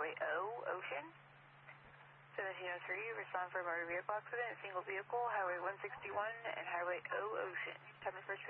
Highway O, Ocean. 1703, respond for a motor vehicle accident, single vehicle, Highway 161 and Highway O, Ocean. Time and first